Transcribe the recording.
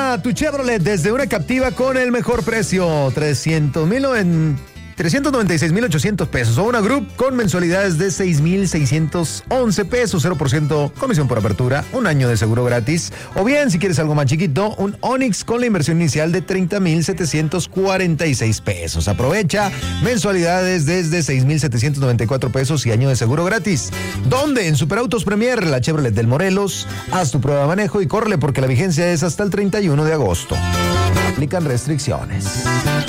Estrena tu Chevrolet desde una Captiva con el mejor precio, 396,800 pesos, o una Group con mensualidades de 6,611 pesos, 0% comisión por apertura, un año de seguro gratis, o bien, si quieres algo más chiquito, un Onix con la inversión inicial de 30,746 pesos. Aprovecha mensualidades desde 6,794 pesos y año de seguro gratis. ¿Dónde? En Superautos Premier, la Chevrolet del Morelos. Haz tu prueba de manejo y córrele porque la vigencia es hasta el 31 de agosto. Aplican restricciones.